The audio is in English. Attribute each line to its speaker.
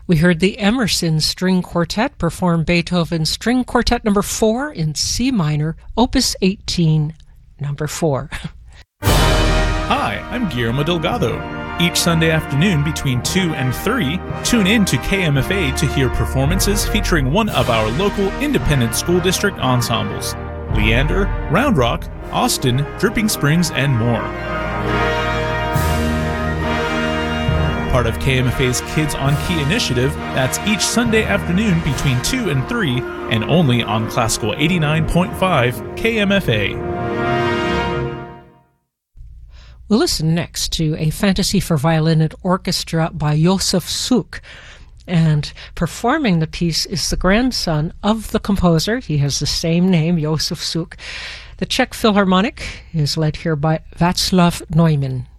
Speaker 1: We heard the Emerson String Quartet perform Beethoven's String Quartet No. 4 in C minor, Opus 18, No. 4.
Speaker 2: Hi, I'm Guillermo Delgado. Each Sunday afternoon between 2 and 3, tune in to KMFA to hear performances featuring one of our local independent school district ensembles: Leander, Round Rock, Austin, Dripping Springs, and more. Part of KMFA's Kids on Key initiative, that's each Sunday afternoon between 2 and 3, and only on Classical 89.5 KMFA.
Speaker 1: We'll listen next to a fantasy for violin and orchestra by Josef Suk. And performing the piece is the grandson of the composer. He has the same name, Josef Suk. The Czech Philharmonic is led here by Václav Neumann.